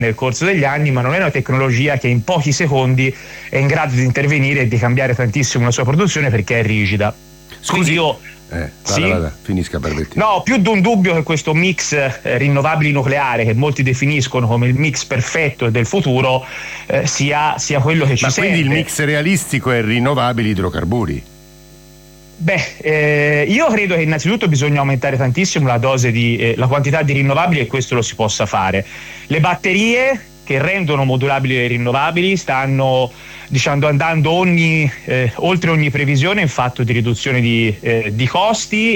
nel corso degli anni, ma non è una tecnologia che in pochi secondi è in grado di intervenire e di cambiare tantissimo la sua produzione, perché è rigida. Scusi, Sì? vada, finisca Barbetti. No, più di un dubbio che questo mix rinnovabili nucleare, che molti definiscono come il mix perfetto del futuro, sia quello che ci serve. Ma quindi il mix realistico è rinnovabili idrocarburi? Io credo che innanzitutto bisogna aumentare tantissimo la quantità di rinnovabili, e questo lo si possa fare. Le batterie che rendono modulabili le rinnovabili stanno andando oltre ogni previsione in fatto di riduzione di costi,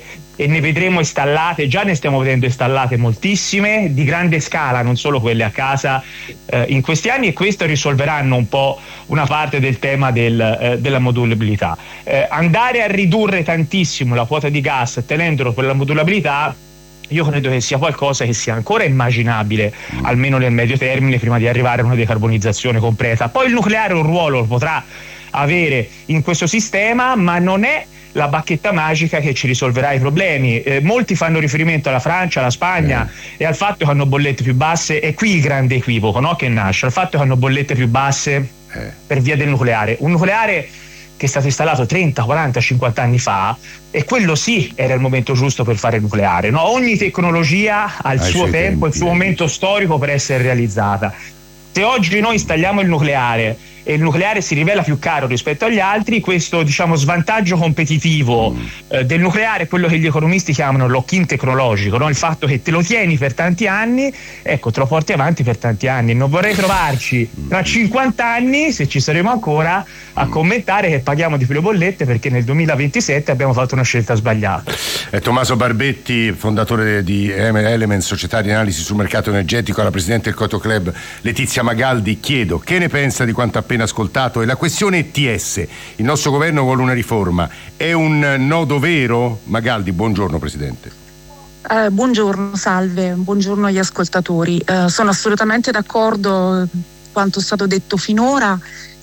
e ne vedremo installate, già ne stiamo vedendo installate moltissime di grande scala, non solo quelle a casa, in questi anni, e questo risolveranno un po' una parte del tema della modulabilità. Andare a ridurre tantissimo la quota di gas tenendolo per la modulabilità, io credo che sia qualcosa che sia ancora immaginabile, almeno nel medio termine, prima di arrivare a una decarbonizzazione completa. Poi il nucleare un ruolo lo potrà avere in questo sistema, ma non è la bacchetta magica che ci risolverà i problemi. Molti fanno riferimento alla Francia, alla Spagna e al fatto che hanno bollette più basse, e qui il grande equivoco, no, che nasce, al fatto che hanno bollette più basse per via del nucleare. Un nucleare che è stato installato 30, 40, 50 anni fa, e quello sì era il momento giusto per fare il nucleare, no? Ogni tecnologia ha il suo tempo, il suo momento storico per essere realizzata. Se oggi noi installiamo il nucleare e il nucleare si rivela più caro rispetto agli altri, questo svantaggio competitivo del nucleare è quello che gli economisti chiamano lock-in tecnologico, no? Il fatto che te lo tieni per tanti anni, te lo porti avanti per tanti anni. Non vorrei trovarci tra 50 anni, se ci saremo ancora, a commentare che paghiamo di più le bollette perché nel 2027 abbiamo fatto una scelta sbagliata. Tommaso Barbetti, fondatore di Element, società di analisi sul mercato energetico, alla presidente del Coto Club Letizia Magaldi chiedo che ne pensa di quanto appena ascoltato. E la questione ETS, il nostro governo vuole una riforma, è un nodo vero? Magaldi, buongiorno Presidente. Buongiorno, salve, buongiorno agli ascoltatori. Sono assolutamente d'accordo con quanto è stato detto finora,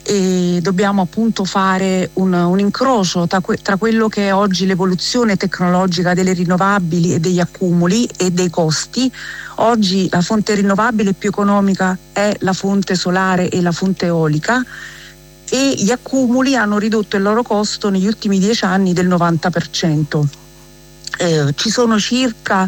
e dobbiamo appunto fare un incrocio tra quello che è oggi l'evoluzione tecnologica delle rinnovabili e degli accumuli e dei costi. Oggi la fonte rinnovabile più economica è la fonte solare e la fonte eolica, e gli accumuli hanno ridotto il loro costo negli ultimi 10 anni del 90%. Ci sono circa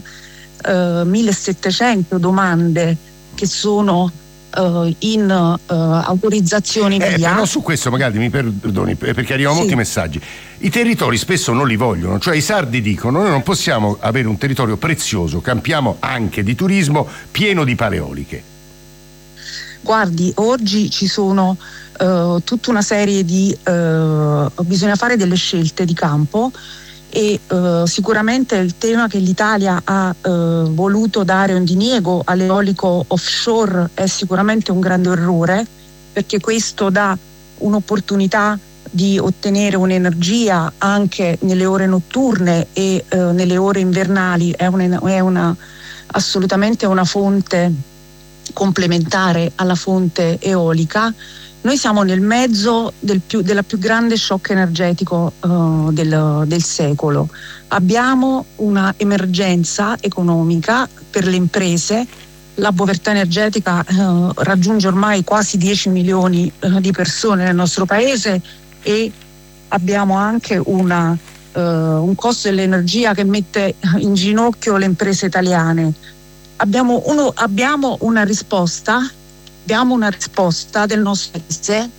1700 domande che sono in autorizzazioni via. Però su questo magari mi perdoni, perché arrivano molti messaggi. I territori spesso non li vogliono, cioè i sardi dicono: noi non possiamo avere un territorio prezioso, campiamo anche di turismo, pieno di paleoliche. Guardi, oggi ci sono tutta una serie di bisogna fare delle scelte di campo, e sicuramente il tema che l'Italia ha voluto dare un diniego all'eolico offshore è sicuramente un grande errore, perché questo dà un'opportunità di ottenere un'energia anche nelle ore notturne e nelle ore invernali. È assolutamente una fonte complementare alla fonte eolica. Noi siamo nel mezzo della più grande shock energetico del secolo. Abbiamo una emergenza economica per le imprese. La povertà energetica raggiunge ormai quasi 10 milioni di persone nel nostro paese, e abbiamo anche un costo dell'energia che mette in ginocchio le imprese italiane. Abbiamo una risposta del nostro paese.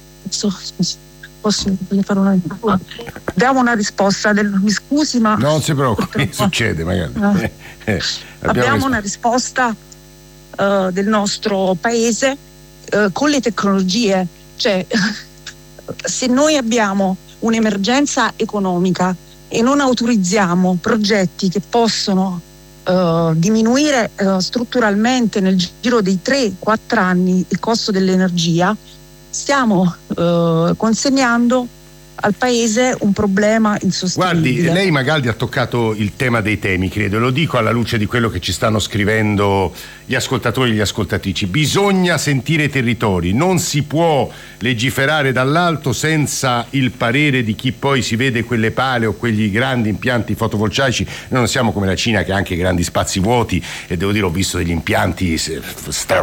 Posso fare una abbiamo una risposta mi scusi, ma non si preoccupi, succede magari. Abbiamo una risposta del nostro paese con le tecnologie. Cioè, se noi abbiamo un'emergenza economica e non autorizziamo progetti che possono diminuire strutturalmente nel giro dei 3-4 anni il costo dell'energia, stiamo consegnando al paese un problema insostenibile. Guardi, lei Magaldi ha toccato il tema dei temi, credo, e lo dico alla luce di quello che ci stanno scrivendo gli ascoltatori e gli ascoltatrici. Bisogna sentire i territori, non si può legiferare dall'alto senza il parere di chi poi si vede quelle pale o quegli grandi impianti fotovoltaici. Noi non siamo come la Cina, che ha anche grandi spazi vuoti, e devo dire ho visto degli impianti